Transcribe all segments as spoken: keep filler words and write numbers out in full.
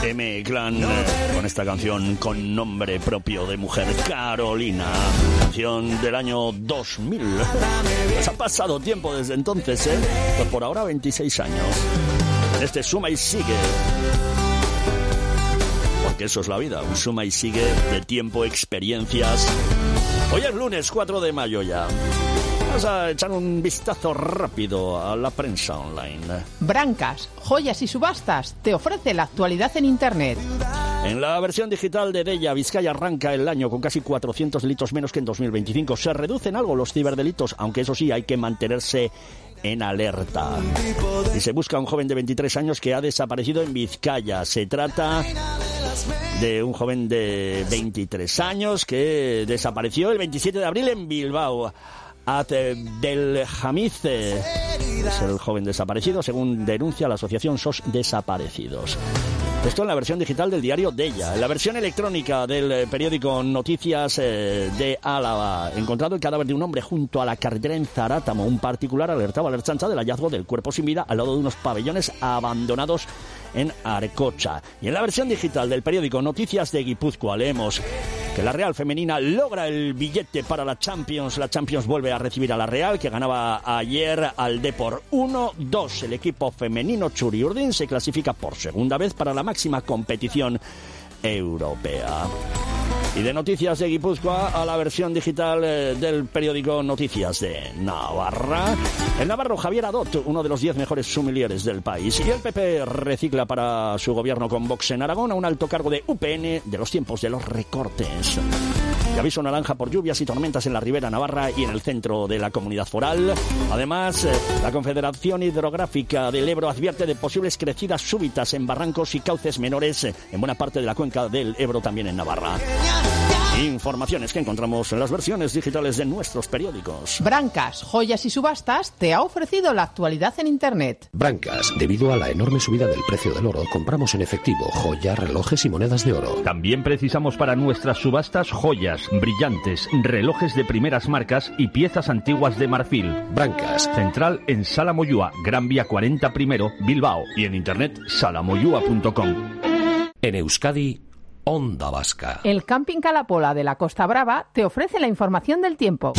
M-Clan con esta canción con nombre propio de mujer, Carolina, canción del año dos mil. Pues ha pasado tiempo desde entonces, ¿eh? Pues por ahora veintiséis años. Este suma y sigue, porque eso es la vida, un suma y sigue de tiempo, experiencias. Hoy es lunes cuatro de mayo ya. Vamos a echar un vistazo rápido a la prensa online. Brancas, joyas y subastas te ofrece la actualidad en Internet. En la versión digital de Della, Vizcaya arranca el año con casi cuatrocientos delitos menos que en dos mil veinticinco. Se reducen algo los ciberdelitos, aunque eso sí, hay que mantenerse en alerta. Y se busca a un joven de veintitrés años que ha desaparecido en Vizcaya. Se trata de un joven de veintitrés años que desapareció el veintisiete de abril en Bilbao. Abdelhamid es el joven desaparecido, según denuncia la asociación S O S Desaparecidos. Esto en la versión digital del diario Della. En la versión electrónica del periódico Noticias eh, de Álava, encontrado el cadáver de un hombre junto a la carretera en Zarátamo. Un particular alertaba a la Ertzaintza del hallazgo del cuerpo sin vida al lado de unos pabellones abandonados en Arcocha. Y en la versión digital del periódico Noticias de Guipúzcoa leemos que la Real femenina logra el billete para la Champions. La Champions vuelve a recibir a la Real, que ganaba ayer al Depor uno dos. El equipo femenino Txuri-Urdin se clasifica por segunda vez para la máxima competición europea. Y de Noticias de Guipúzcoa a la versión digital eh, del periódico Noticias de Navarra. El navarro Javier Adot, uno de los diez mejores sommeliers del país. Y el P P recicla para su gobierno con Vox en Aragón a un alto cargo de U P N de los tiempos de los recortes. Y aviso naranja por lluvias y tormentas en la Ribera Navarra y en el centro de la comunidad foral. Además, eh, la Confederación Hidrográfica del Ebro advierte de posibles crecidas súbitas en barrancos y cauces menores eh, en buena parte de la cuenca del Ebro, también en Navarra. Informaciones que encontramos en las versiones digitales de nuestros periódicos. Brancas, joyas y subastas te ha ofrecido la actualidad en Internet. Brancas, debido a la enorme subida del precio del oro, compramos en efectivo joyas, relojes y monedas de oro. También precisamos para nuestras subastas joyas, brillantes, relojes de primeras marcas y piezas antiguas de marfil. Brancas. Central en Sala Moyúa, Gran Vía cuarenta primero, Bilbao. Y en internet salamoyúa punto com. En Euskadi, Onda Vasca. El Camping Calapola de la Costa Brava te ofrece la información del tiempo.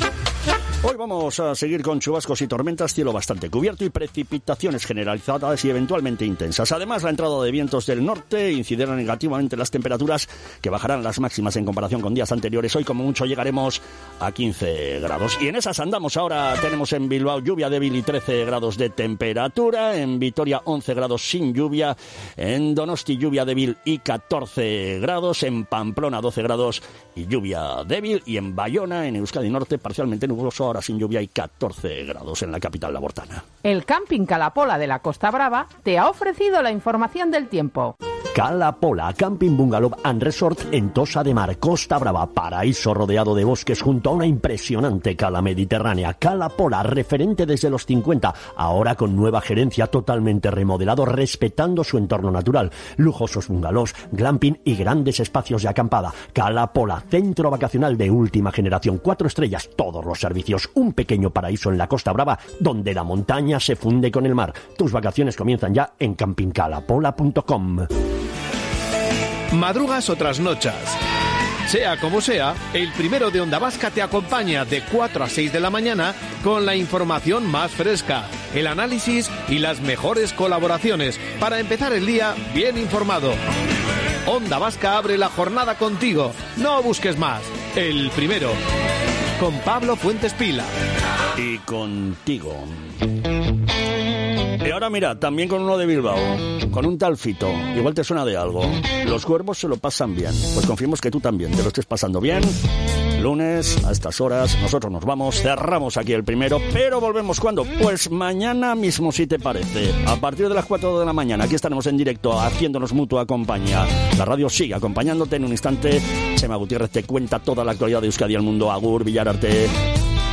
Hoy vamos a seguir con chubascos y tormentas, cielo bastante cubierto y precipitaciones generalizadas y eventualmente intensas. Además, la entrada de vientos del norte incidirá negativamente en las temperaturas, que bajarán las máximas en comparación con días anteriores. Hoy, como mucho, llegaremos a quince grados. Y en esas andamos ahora. Tenemos en Bilbao lluvia débil y trece grados de temperatura. En Vitoria, once grados sin lluvia. En Donosti, lluvia débil y catorce grados. En Pamplona, doce grados y lluvia débil. Y en Bayona, en Euskadi Norte, parcialmente nuboso, ahora sin lluvia y catorce grados en la capital labortana. El Camping Calapola de la Costa Brava te ha ofrecido la información del tiempo. Calapola, Camping Bungalow and Resort en Tossa de Mar, Costa Brava, paraíso rodeado de bosques junto a una impresionante cala mediterránea. Calapola, referente desde los cincuenta, ahora con nueva gerencia, totalmente remodelado, respetando su entorno natural. Lujosos bungalows, glamping y grandes espacios de acampada. Calapola, centro vacacional de última generación, cuatro estrellas, todos los servicios, un pequeño paraíso en la Costa Brava, donde la montaña se funde con el mar. Tus vacaciones comienzan ya en camping calapola punto com. Madrugas o trasnochas. Sea como sea, el primero de Onda Vasca te acompaña de cuatro a seis de la mañana con la información más fresca, el análisis y las mejores colaboraciones para empezar el día bien informado. Onda Vasca abre la jornada contigo. No busques más. El primero. Con Pablo Fuentes Pila. Y contigo. Y ahora mira, también con uno de Bilbao, con un tal Fito, igual te suena de algo. Los cuervos se lo pasan bien, pues confiemos que tú también te lo estés pasando bien. Lunes, a estas horas, nosotros nos vamos, cerramos aquí el primero, pero volvemos ¿cuándo? Pues mañana mismo, si te parece. A partir de las cuatro de la mañana, aquí estaremos en directo, haciéndonos mutua compañía. La radio sigue acompañándote en un instante. Chema Gutiérrez te cuenta toda la actualidad de Euskadi y el mundo. Agur, Villararte.